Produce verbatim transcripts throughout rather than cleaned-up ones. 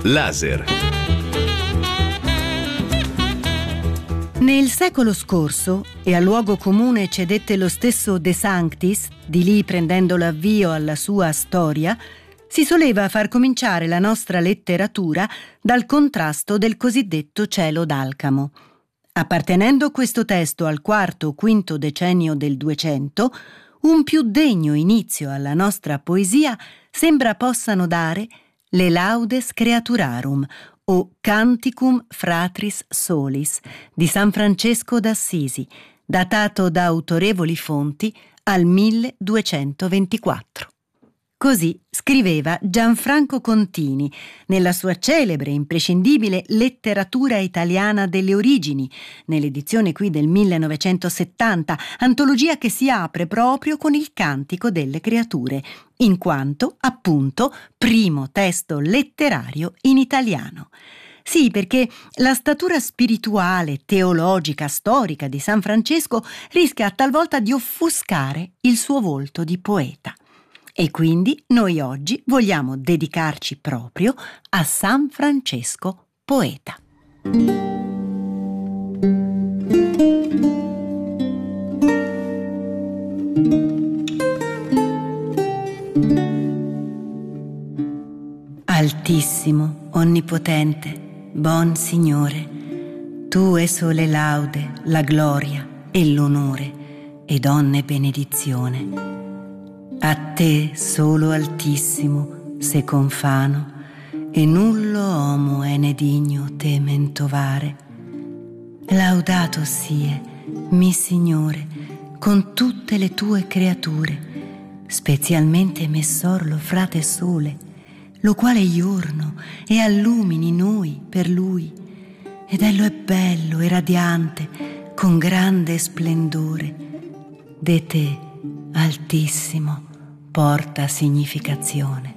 Laser. Nel secolo scorso, e a luogo comune cedette lo stesso De Sanctis, di lì prendendo l'avvio alla sua storia, si soleva far cominciare la nostra letteratura dal contrasto del cosiddetto cielo d'Alcamo. Appartenendo questo testo al quarto o quinto decennio del Duecento, un più degno inizio alla nostra poesia sembra possano dare le Laudes Creaturarum o Canticum Fratris Solis di San Francesco d'Assisi, datato da autorevoli fonti al milleduecentoventiquattro. Così scriveva Gianfranco Contini nella sua celebre e imprescindibile Letteratura italiana delle origini, nell'edizione qui del millenovecentosettanta, antologia che si apre proprio con il Cantico delle Creature, in quanto, appunto, primo testo letterario in italiano. Sì, perché la statura spirituale, teologica, storica di San Francesco rischia talvolta di offuscare il suo volto di poeta. E quindi noi oggi vogliamo dedicarci proprio a San Francesco poeta. Altissimo, onnipotente, buon Signore, tu è sole laude, la gloria e l'onore ed onne benedizione. A te solo altissimo se confano, e nullo homo è ne digno te mentovare. Laudato sie, mi Signore, con tutte le tue creature, specialmente messorlo frate sole, lo quale giorno e allumini noi per lui, ed ello è bello e radiante, con grande splendore. De te, altissimo, porta significazione.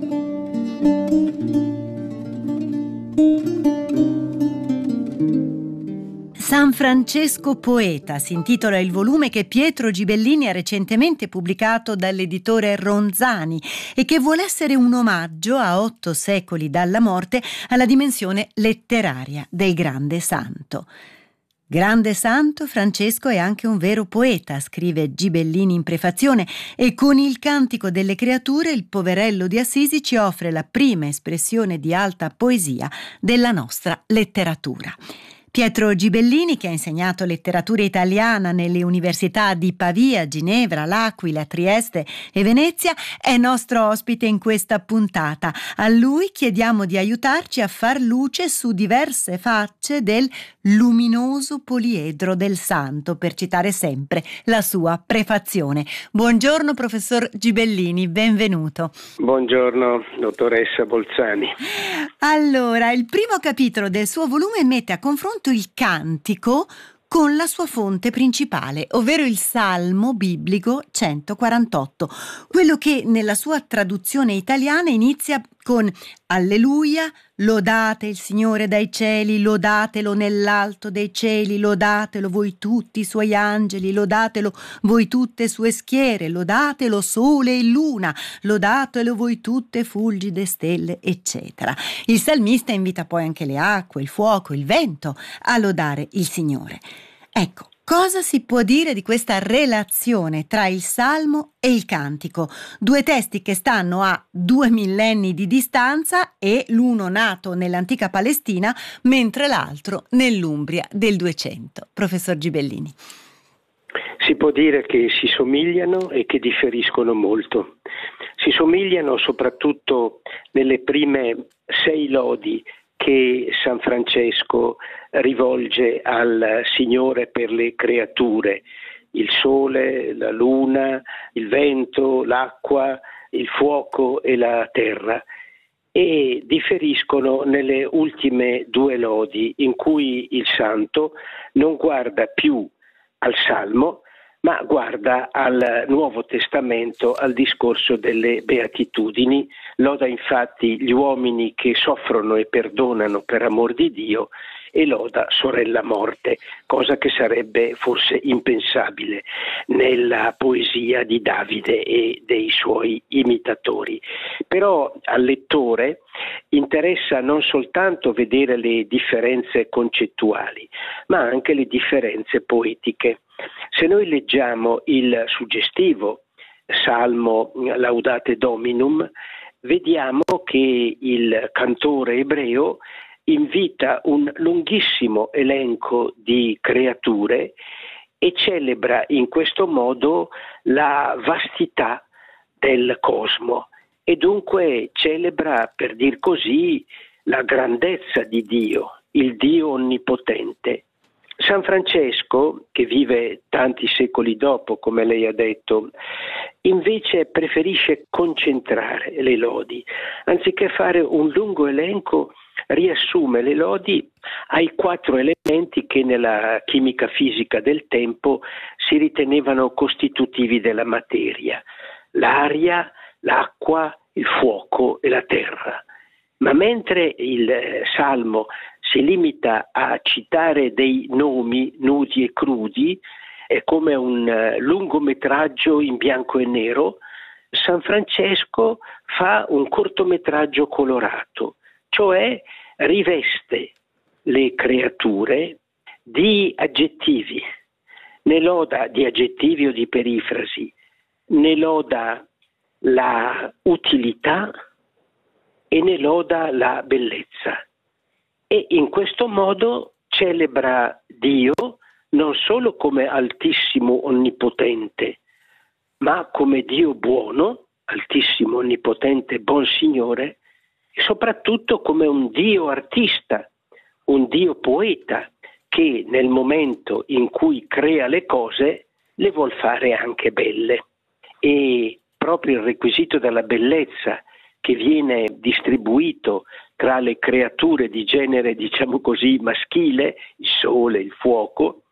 San Francesco poeta si intitola il volume che Pietro Gibellini ha recentemente pubblicato dall'editore Ronzani e che vuole essere un omaggio a otto secoli dalla morte alla dimensione letteraria del grande santo. Grande santo, Francesco è anche un vero poeta, scrive Gibellini in prefazione, e con il Cantico delle Creature il poverello di Assisi ci offre la prima espressione di alta poesia della nostra letteratura. Pietro Gibellini, che ha insegnato letteratura italiana nelle università di Pavia, Ginevra, L'Aquila, Trieste e Venezia, è nostro ospite in questa puntata. A lui chiediamo di aiutarci a far luce su diverse facce del luminoso poliedro del santo, per citare sempre la sua prefazione. Buongiorno professor Gibellini, benvenuto. Buongiorno dottoressa Bolzani. Allora, il primo capitolo del suo volume mette a confronto il cantico con la sua fonte principale, ovvero il Salmo biblico centoquarantotto, quello che nella sua traduzione italiana inizia con Alleluia, lodate il Signore dai cieli, lodatelo nell'alto dei cieli, lodatelo voi tutti i suoi angeli, lodatelo voi tutte sue schiere, lodatelo sole e luna, lodatelo voi tutte fulgide stelle, eccetera. Il salmista invita poi anche le acque, il fuoco, il vento a lodare il Signore. Ecco, cosa si può dire di questa relazione tra il Salmo e il Cantico? Due testi che stanno a due millenni di distanza e l'uno nato nell'antica Palestina, mentre l'altro nell'Umbria del Duecento. Professor Gibellini. Si può dire che si somigliano e che differiscono molto. Si somigliano soprattutto nelle prime sei lodi che San Francesco rivolge al Signore per le creature, il sole, la luna, il vento, l'acqua, il fuoco e la terra, e differiscono nelle ultime due lodi in cui il santo non guarda più al Salmo, ma guarda al Nuovo Testamento, al discorso delle Beatitudini. Loda infatti gli uomini che soffrono e perdonano per amor di Dio, e loda sorella morte, cosa che sarebbe forse impensabile nella poesia di Davide e dei suoi imitatori. Però al lettore interessa non soltanto vedere le differenze concettuali, ma anche le differenze poetiche. Se noi leggiamo il suggestivo Salmo Laudate Dominum, vediamo che il cantore ebreo invita un lunghissimo elenco di creature e celebra in questo modo la vastità del cosmo e dunque celebra, per dir così, la grandezza di Dio, il Dio onnipotente. San Francesco, che vive tanti secoli dopo, come lei ha detto, invece preferisce concentrare le lodi. Anziché fare un lungo elenco, riassume le lodi ai quattro elementi che nella chimica fisica del tempo si ritenevano costitutivi della materia: l'aria, l'acqua, il fuoco e la terra. Ma mentre il Salmo si limita a citare dei nomi nudi e crudi, è come un uh, lungometraggio in bianco e nero, San Francesco fa un cortometraggio colorato, cioè riveste le creature di aggettivi, ne loda di aggettivi o di perifrasi, ne loda la utilità e ne loda la bellezza. E in questo modo celebra Dio non solo come altissimo onnipotente, ma come Dio buono, altissimo onnipotente, buon Signore, e soprattutto come un Dio artista, un Dio poeta, che nel momento in cui crea le cose le vuol fare anche belle. E proprio il requisito della bellezza, che viene distribuito tra le creature di genere, diciamo così, maschile, il sole, il fuoco,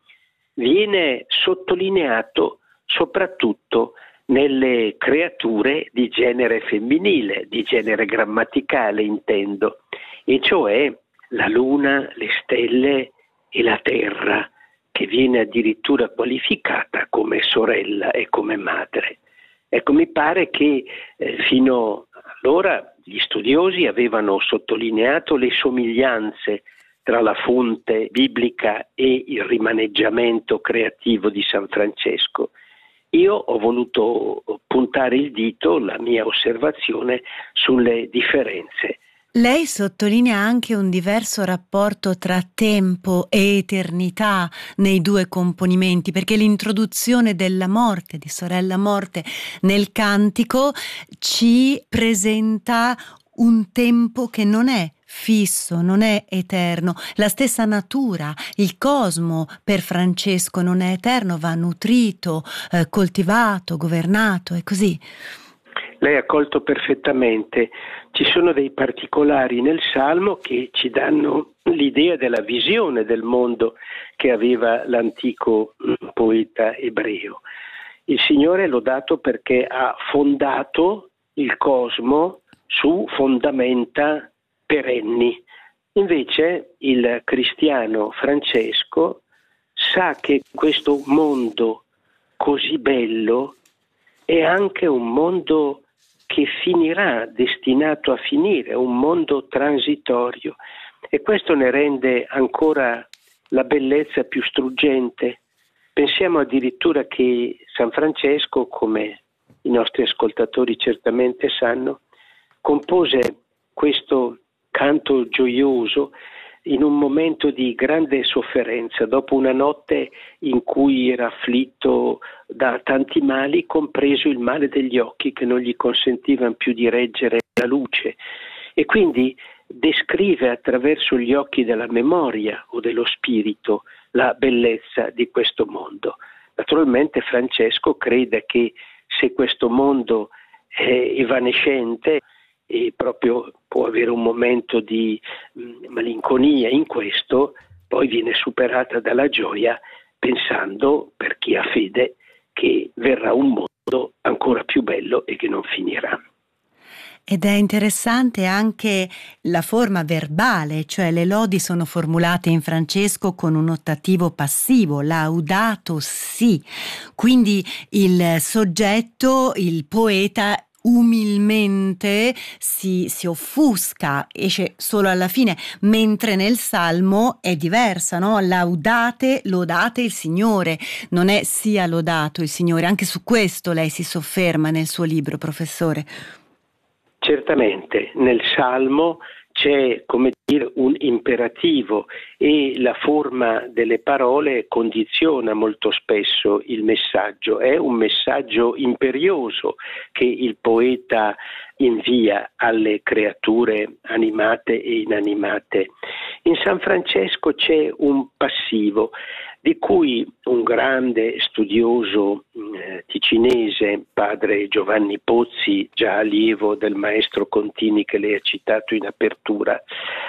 viene sottolineato soprattutto nelle creature di genere femminile, di genere grammaticale intendo, e cioè la luna, le stelle e la terra, che viene addirittura qualificata come sorella e come madre. Ecco, mi pare che eh, fino allora gli studiosi avevano sottolineato le somiglianze tra la fonte biblica e il rimaneggiamento creativo di San Francesco. Io ho voluto puntare il dito, la mia osservazione, sulle differenze. Lei sottolinea anche un diverso rapporto tra tempo e eternità nei due componimenti, perché l'introduzione della morte, di Sorella Morte, nel cantico ci presenta un tempo che non è fisso, non è eterno. La stessa natura, il cosmo per Francesco non è eterno, va nutrito, eh, coltivato, governato, è così. Lei ha colto perfettamente. Ci sono dei particolari nel Salmo che ci danno l'idea della visione del mondo che aveva l'antico poeta ebreo. Il Signore è lodato perché ha fondato il cosmo su fondamenta perenni. Invece il cristiano Francesco sa che questo mondo così bello è anche un mondo che finirà, destinato a finire, un mondo transitorio, e questo ne rende ancora la bellezza più struggente. Pensiamo addirittura che San Francesco, come i nostri ascoltatori certamente sanno, compose questo canto gioioso in un momento di grande sofferenza, dopo una notte in cui era afflitto da tanti mali, compreso il male degli occhi che non gli consentivano più di reggere la luce, e quindi descrive attraverso gli occhi della memoria o dello spirito la bellezza di questo mondo. Naturalmente Francesco crede che se questo mondo è evanescente e proprio può avere un momento di mh, malinconia in questo, poi viene superata dalla gioia pensando, per chi ha fede, che verrà un mondo ancora più bello e che non finirà. Ed è interessante anche la forma verbale, cioè le lodi sono formulate in francesco con un ottativo passivo, laudato si. Quindi il soggetto, il poeta, umilmente si, si offusca, esce solo alla fine, mentre nel Salmo è diversa, no? Laudate, lodate il Signore, non è sia lodato il Signore. Anche su questo lei si sofferma nel suo libro, professore. Certamente, nel Salmo c'è, come dire, un imperativo e la forma delle parole condiziona molto spesso il messaggio. È un messaggio imperioso che il poeta invia alle creature animate e inanimate. In San Francesco c'è un passivo di cui un grande studioso eh, ticinese, padre Giovanni Pozzi, già allievo del maestro Contini che lei ha citato in apertura,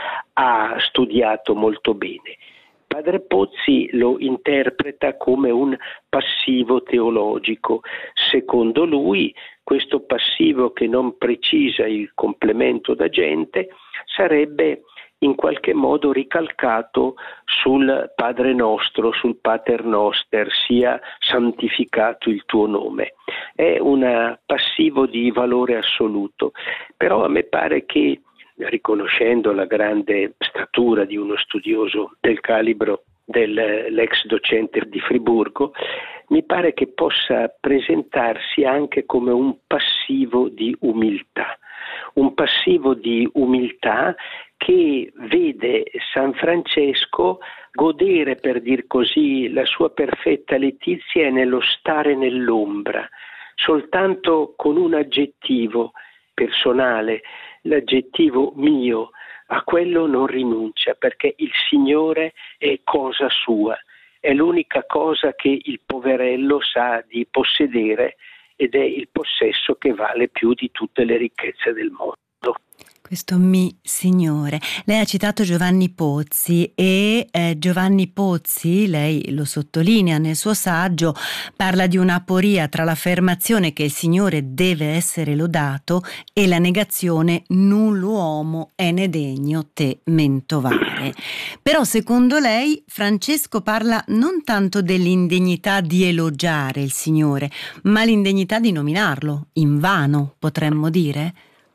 ha studiato molto bene. Padre Pozzi lo interpreta come un passivo teologico. Secondo lui, questo passivo che non precisa il complemento d'agente sarebbe in qualche modo ricalcato sul Padre nostro, sul Pater Noster, sia santificato il tuo nome. È un passivo di valore assoluto, però a me pare che, riconoscendo la grande statura di uno studioso del calibro dell'ex docente di Friburgo, mi pare che possa presentarsi anche come un passivo di umiltà, un passivo di umiltà che vede San Francesco godere, per dir così, la sua perfetta letizia nello stare nell'ombra, soltanto con un aggettivo personale, l'aggettivo mio. A quello non rinuncia, perché il Signore è cosa sua, è l'unica cosa che il poverello sa di possedere ed è il possesso che vale più di tutte le ricchezze del mondo. Questo mi Signore. Lei ha citato Giovanni Pozzi e eh, Giovanni Pozzi, lei lo sottolinea nel suo saggio, parla di un'aporia tra l'affermazione che il Signore deve essere lodato e la negazione null'uomo è ne degno te mentovare. Però secondo lei Francesco parla non tanto dell'indegnità di elogiare il Signore, ma l'indegnità di nominarlo, invano potremmo dire?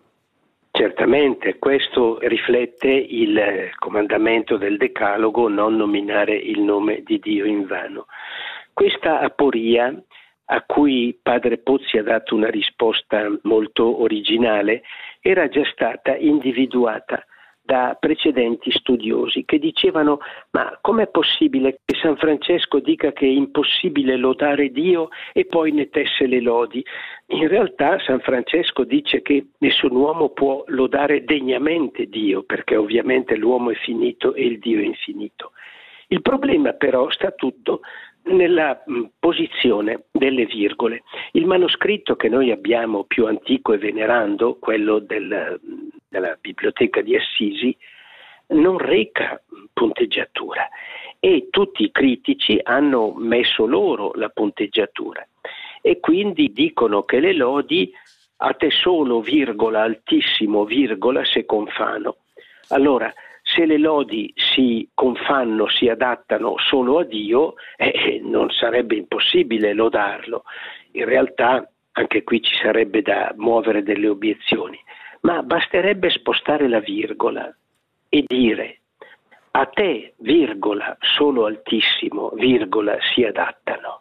Certamente, questo riflette il comandamento del Decalogo, non nominare il nome di Dio invano. Questa aporia, a cui padre Pozzi ha dato una risposta molto originale, era già stata individuata da precedenti studiosi che dicevano: ma com'è possibile che San Francesco dica che è impossibile lodare Dio e poi ne tesse le lodi? In realtà San Francesco dice che nessun uomo può lodare degnamente Dio, perché ovviamente l'uomo è finito e il Dio è infinito. Il problema però sta tutto nella mh, posizione delle virgole. Il manoscritto che noi abbiamo più antico e venerando, quello del, della biblioteca di Assisi, non reca punteggiatura e tutti i critici hanno messo loro la punteggiatura e quindi dicono che le lodi a te solo, virgola, altissimo, virgola, se confano. Allora, se le lodi si confanno, si adattano solo a Dio, eh, non sarebbe impossibile lodarlo. In realtà anche qui ci sarebbe da muovere delle obiezioni, ma basterebbe spostare la virgola e dire: a te, virgola, solo altissimo, virgola, si adattano.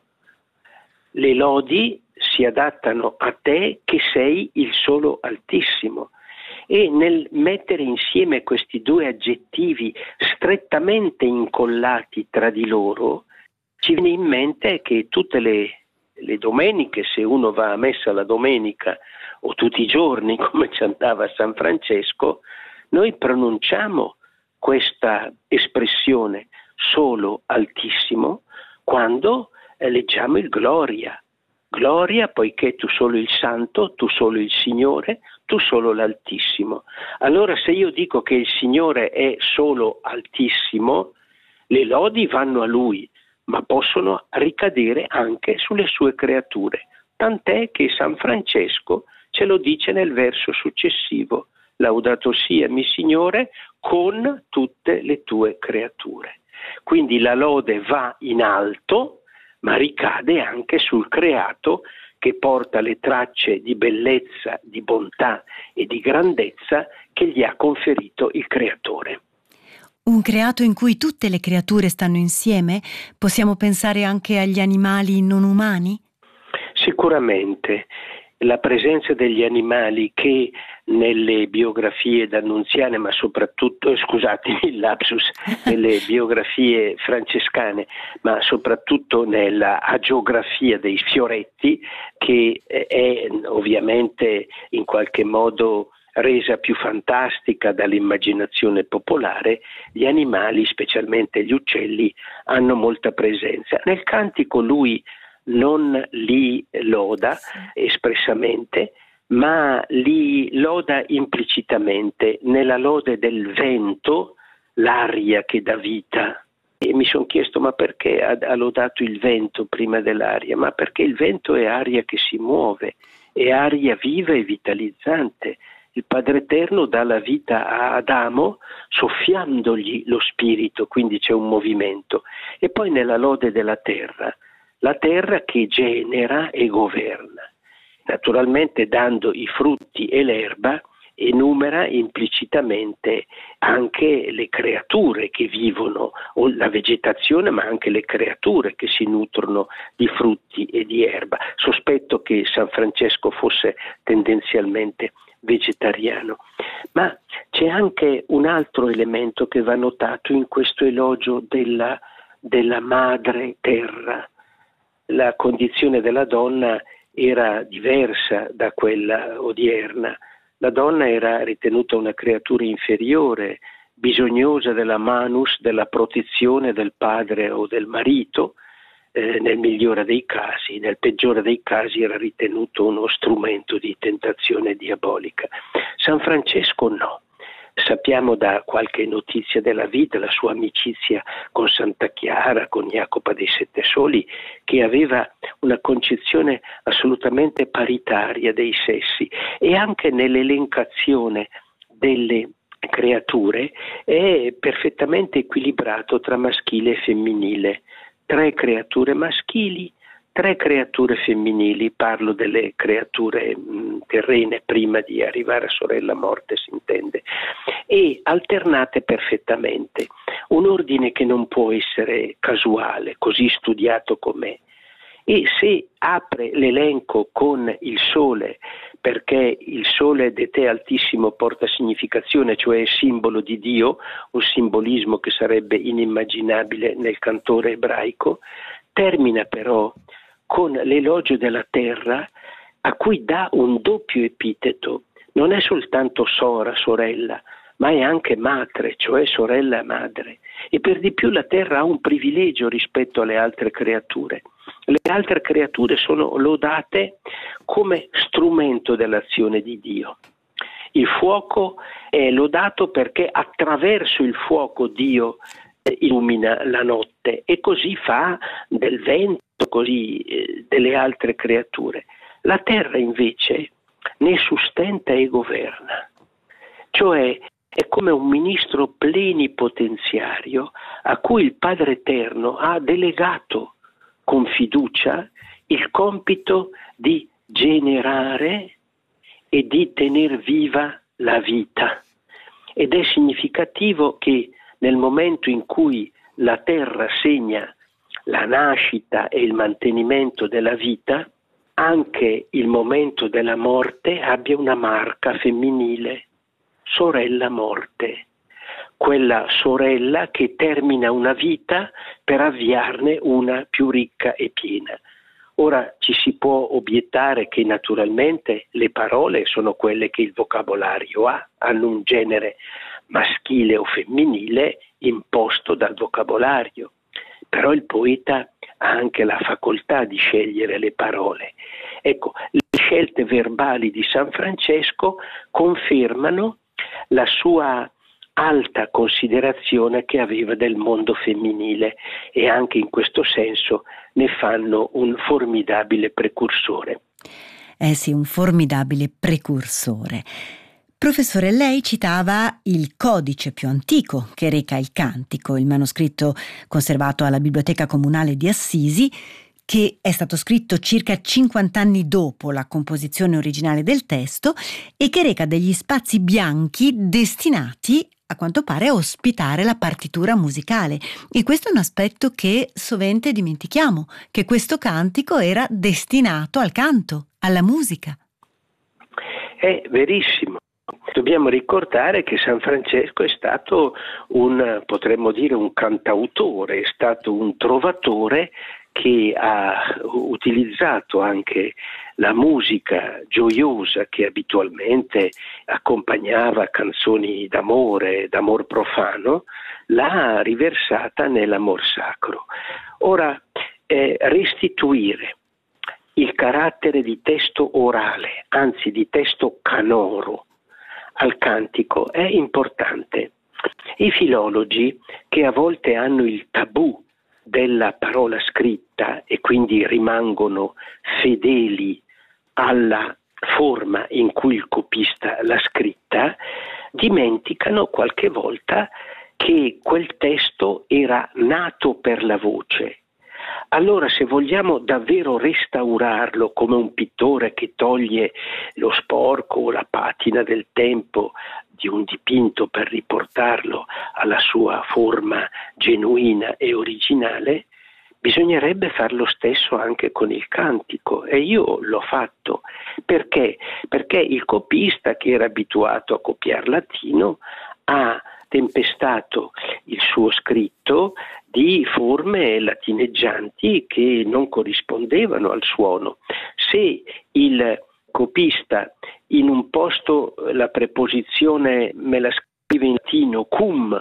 Le lodi si adattano a te che sei il solo altissimo. E nel mettere insieme questi due aggettivi strettamente incollati tra di loro, ci viene in mente che tutte le, le domeniche, se uno va a messa la domenica o tutti i giorni come ci andava San Francesco, noi pronunciamo questa espressione solo altissimo quando eh, leggiamo il Gloria. Gloria, poiché tu solo il Santo, tu solo il Signore, tu solo l'Altissimo. Allora se io dico che il Signore è solo Altissimo, le lodi vanno a Lui, ma possono ricadere anche sulle sue creature. Tant'è che San Francesco ce lo dice nel verso successivo: laudato sia mi Signore con tutte le tue creature. Quindi la lode va in alto, ma ricade anche sul creato, che porta le tracce di bellezza, di bontà e di grandezza che gli ha conferito il creatore. Un creato in cui tutte le creature stanno insieme? Possiamo pensare anche agli animali non umani? Sicuramente. La presenza degli animali che nelle biografie d'annunziane, ma soprattutto, eh, scusatemi il lapsus, nelle biografie francescane, ma soprattutto nella agiografia dei fioretti, che è ovviamente in qualche modo resa più fantastica dall'immaginazione popolare, gli animali, specialmente gli uccelli, hanno molta presenza. Nel cantico lui non li loda espressamente, ma li loda implicitamente. Nella lode del vento, l'aria che dà vita. E mi sono chiesto: ma perché ha, ha lodato il vento prima dell'aria? Ma perché il vento è aria che si muove, è aria viva e vitalizzante. Il Padre Eterno dà la vita a Adamo soffiandogli lo spirito, quindi c'è un movimento. E poi nella lode della terra, la terra che genera e governa, naturalmente dando i frutti e l'erba, enumera implicitamente anche le creature che vivono, o la vegetazione, ma anche le creature che si nutrono di frutti e di erba. Sospetto che San Francesco fosse tendenzialmente vegetariano. Ma c'è anche un altro elemento che va notato in questo elogio della, della madre terra. La condizione della donna era diversa da quella odierna. La donna era ritenuta una creatura inferiore, bisognosa della manus, della protezione del padre o del marito, eh, nel migliore dei casi. Nel peggiore dei casi era ritenuto uno strumento di tentazione diabolica. San Francesco no. Sappiamo da qualche notizia della vita, la sua amicizia con Santa Chiara, con Jacopa dei Sette Soli, che aveva una concezione assolutamente paritaria dei sessi, e anche nell'elencazione delle creature è perfettamente equilibrato tra maschile e femminile. Tre creature maschili, tre creature femminili. Parlo delle creature mh, terrene prima di arrivare a sorella morte, si intende, e alternate perfettamente. Un ordine che non può essere casuale, così studiato com'è. E se apre l'elenco con il sole, perché il sole de te altissimo porta significazione, cioè è simbolo di Dio, un simbolismo che sarebbe inimmaginabile nel cantore ebraico, termina però con l'elogio della terra, a cui dà un doppio epiteto. Non è soltanto sora, sorella, ma è anche madre, cioè sorella madre. E per di più la terra ha un privilegio rispetto alle altre creature. Le altre creature sono lodate come strumento dell'azione di Dio. Il fuoco è lodato perché attraverso il fuoco Dio illumina la notte, e così fa del vento, così eh, delle altre creature. La terra invece ne sustenta e governa, cioè è come un ministro plenipotenziario a cui il Padre Eterno ha delegato con fiducia il compito di generare e di tener viva la vita. Ed è significativo che nel momento in cui la terra segna la nascita e il mantenimento della vita, anche il momento della morte abbia una marca femminile: sorella morte, quella sorella che termina una vita per avviarne una più ricca e piena. Ora ci si può obiettare che naturalmente le parole sono quelle che il vocabolario ha, hanno un genere maschile o femminile imposto dal vocabolario, però il poeta ha anche la facoltà di scegliere le parole. Ecco, le scelte verbali di San Francesco confermano la sua alta considerazione che aveva del mondo femminile, e anche in questo senso ne fanno un formidabile precursore. Eh sì, un formidabile precursore. Professore, lei citava il codice più antico che reca il cantico, il manoscritto conservato alla Biblioteca Comunale di Assisi, che è stato scritto circa cinquanta anni dopo la composizione originale del testo e che reca degli spazi bianchi destinati, a quanto pare, a ospitare la partitura musicale. E questo è un aspetto che sovente dimentichiamo, che questo cantico era destinato al canto, alla musica. È verissimo. Dobbiamo ricordare che San Francesco è stato un, potremmo dire, un cantautore, è stato un trovatore che ha utilizzato anche la musica gioiosa che abitualmente accompagnava canzoni d'amore, d'amor profano, l'ha riversata nell'amor sacro. Ora, eh, restituire il carattere di testo orale, anzi di testo canoro, al cantico è importante. I filologi, che a volte hanno il tabù della parola scritta e quindi rimangono fedeli alla forma in cui il copista l'ha scritta, dimenticano qualche volta che quel testo era nato per la voce. Allora, se vogliamo davvero restaurarlo come un pittore che toglie lo sporco o la patina del tempo di un dipinto per riportarlo alla sua forma genuina e originale, bisognerebbe fare lo stesso anche con il cantico, e io l'ho fatto. Perché? Perché il copista, che era abituato a copiar latino, ha tempestato il suo scritto di forme latineggianti che non corrispondevano al suono. Se il copista in un posto la preposizione me la scrive in latino cum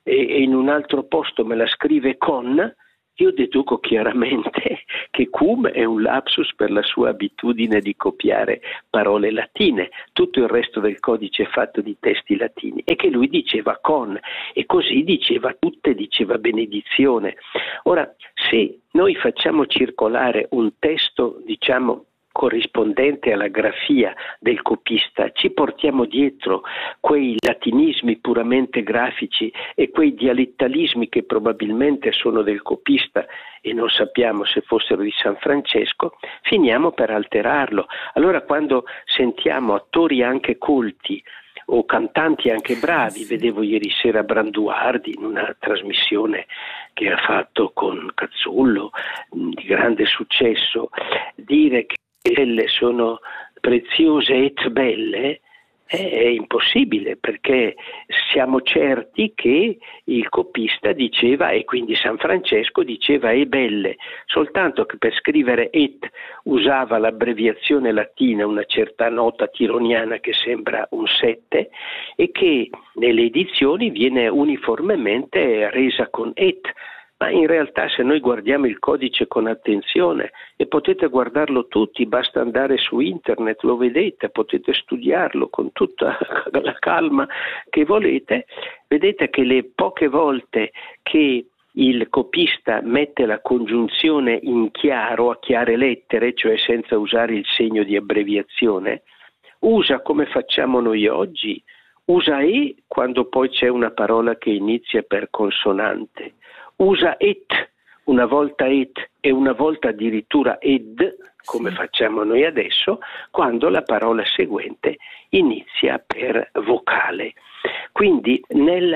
e in un altro posto me la scrive con, io deduco chiaramente che cum è un lapsus per la sua abitudine di copiare parole latine, tutto il resto del codice è fatto di testi latini, e che lui diceva con, e così diceva tutte, diceva benedizione. Ora, se noi facciamo circolare un testo, diciamo, corrispondente alla grafia del copista, ci portiamo dietro quei latinismi puramente grafici e quei dialettalismi che probabilmente sono del copista e non sappiamo se fossero di San Francesco, finiamo per alterarlo. Allora, quando sentiamo attori anche colti o cantanti anche bravi, vedevo ieri sera Branduardi in una trasmissione che ha fatto con Cazzullo di grande successo, dire che quelle sono preziose et belle, è impossibile, perché siamo certi che il copista diceva, e quindi San Francesco diceva e belle, soltanto che per scrivere et usava l'abbreviazione latina, una certa nota tironiana che sembra un sette, e che nelle edizioni viene uniformemente resa con et. Ma in realtà, se noi guardiamo il codice con attenzione, e potete guardarlo tutti, basta andare su internet, lo vedete, potete studiarlo con tutta la calma che volete, vedete che le poche volte che il copista mette la congiunzione in chiaro, a chiare lettere, cioè senza usare il segno di abbreviazione, usa, come facciamo noi oggi, usa e quando poi c'è una parola che inizia per consonante. Usa et, una volta et e una volta addirittura ed, come sì. facciamo noi adesso, quando la parola seguente inizia per vocale. Quindi nel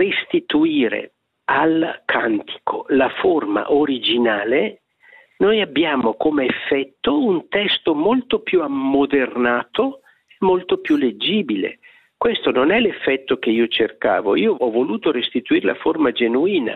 restituire al cantico la forma originale, noi abbiamo come effetto un testo molto più ammodernato, molto più leggibile. Questo non è l'effetto che io cercavo, io ho voluto restituire la forma genuina.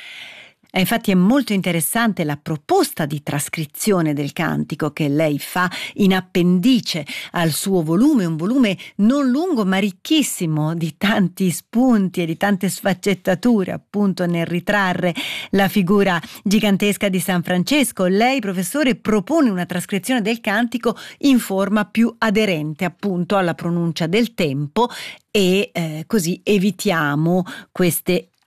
E infatti è molto interessante la proposta di trascrizione del cantico che lei fa in appendice al suo volume, un volume non lungo ma ricchissimo di tanti spunti e di tante sfaccettature, appunto, nel ritrarre la figura gigantesca di San Francesco. Lei, professore, propone una trascrizione del cantico in forma più aderente appunto alla pronuncia del tempo, e eh, così evitiamo queste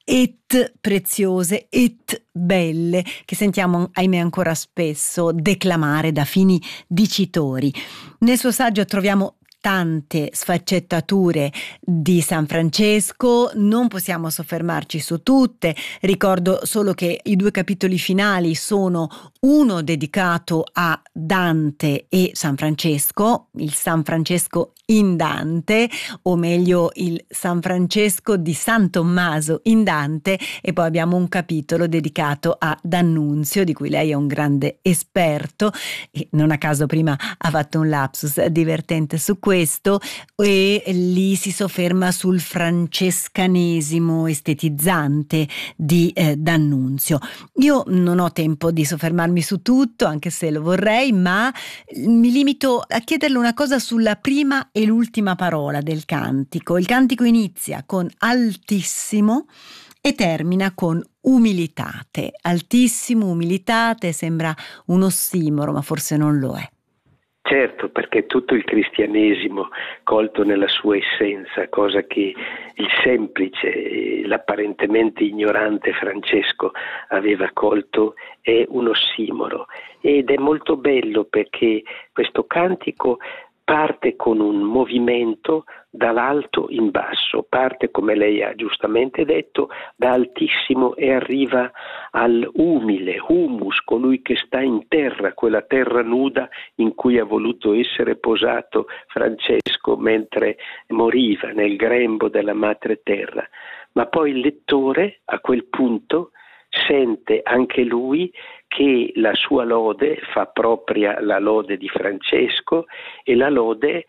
et preziose, et belle, che sentiamo ahimè ancora spesso declamare da fini dicitori. Nel suo saggio troviamo tante sfaccettature di San Francesco, non possiamo soffermarci su tutte, ricordo solo che i due capitoli finali sono uno dedicato a Dante e San Francesco, il San Francesco in Dante, o meglio il San Francesco di San Tommaso in Dante, e poi abbiamo un capitolo dedicato a D'Annunzio, di cui lei è un grande esperto e non a caso prima ha fatto un lapsus divertente su questo, e lì si sofferma sul francescanesimo estetizzante di eh, D'Annunzio. Io non ho tempo di soffermarmi su tutto, anche se lo vorrei, ma mi limito a chiederle una cosa sulla prima e l'ultima parola del cantico. Il cantico inizia con altissimo e termina con umilitate. Altissimo, umilitate, sembra un ossimoro, ma forse non lo è. Certo, perché tutto il cristianesimo colto nella sua essenza, cosa che il semplice, l'apparentemente ignorante Francesco aveva colto, è un ossimoro. Ed è molto bello perché questo cantico parte con un movimento dall'alto in basso, parte, come lei ha giustamente detto, da altissimo e arriva all'umile, humus, colui che sta in terra, quella terra nuda in cui ha voluto essere posato Francesco mentre moriva nel grembo della madre terra. Ma poi il lettore a quel punto sente anche lui che la sua lode fa propria la lode di Francesco, e la lode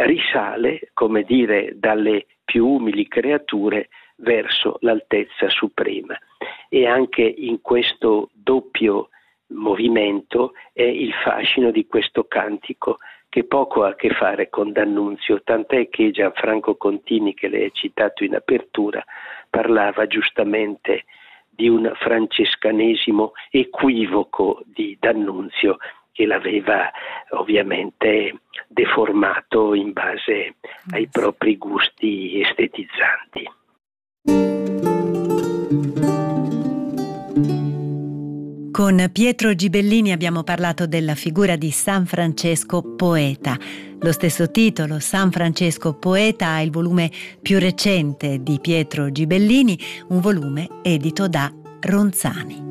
risale, come dire, dalle più umili creature verso l'altezza suprema. E anche in questo doppio movimento è il fascino di questo cantico, che poco ha a che fare con D'Annunzio, tant'è che Gianfranco Contini, che lei ha citato in apertura, parlava giustamente di un francescanesimo equivoco di D'Annunzio, che l'aveva ovviamente deformato in base ai propri gusti estetizzanti. Con Pietro Gibellini abbiamo parlato della figura di San Francesco Poeta. Lo stesso titolo, San Francesco Poeta, è il volume più recente di Pietro Gibellini, un volume edito da Ronzani.